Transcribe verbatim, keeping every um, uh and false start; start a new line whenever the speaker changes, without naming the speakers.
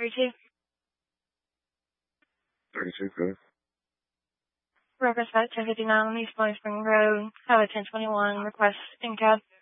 thirty-two.
thirty-two, good.
Records at ten fifty-nine East Point Spring Road, Highway ten twenty-one, request in cab.